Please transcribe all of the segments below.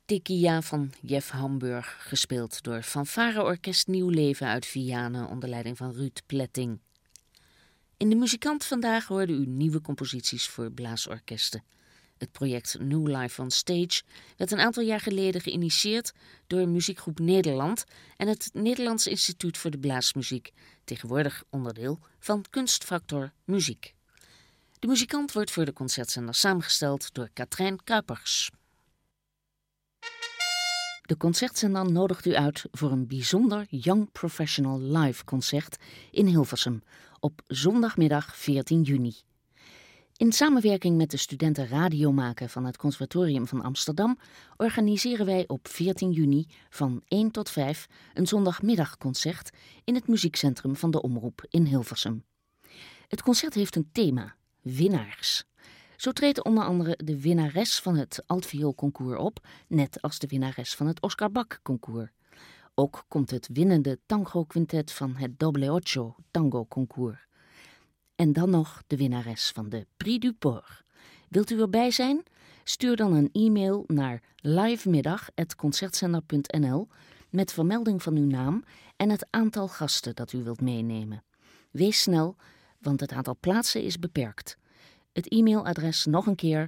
Tequila van Jeff Hamburg, gespeeld door Fanfareorkest Nieuw Leven uit Vianen onder leiding van Ruud Pletting. In de muzikant vandaag hoorde u nieuwe composities voor blaasorkesten. Het project New Life on Stage werd een aantal jaar geleden geïnitieerd door Muziekgroep Nederland en het Nederlands Instituut voor de Blaasmuziek, tegenwoordig onderdeel van Kunstfactor Muziek. De muzikant wordt voor de concertzender samengesteld door Katrijn Kuipers. De concertzender nodigt u uit voor een bijzonder Young Professional Live concert in Hilversum op zondagmiddag 14 juni. In samenwerking met de studenten radiomaken van het Conservatorium van Amsterdam organiseren wij op 14 juni van 1 tot 5 een zondagmiddagconcert in het muziekcentrum van de Omroep in Hilversum. Het concert heeft een thema, winnaars. Zo treedt onder andere de winnares van het altvioolconcours op, net als de winnares van het Oscar Bak concours. Ook komt het winnende tango-quintet van het Doble Ocho tango concours. En dan nog de winnares van de Prix du Port. Wilt u erbij zijn? Stuur dan een e-mail naar livemiddag@concertzender.nl met vermelding van uw naam en het aantal gasten dat u wilt meenemen. Wees snel, want het aantal plaatsen is beperkt. Het e-mailadres nog een keer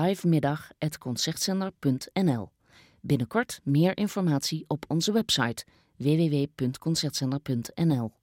livemiddag@concertzender.nl. Binnenkort meer informatie op onze website www.concertzender.nl.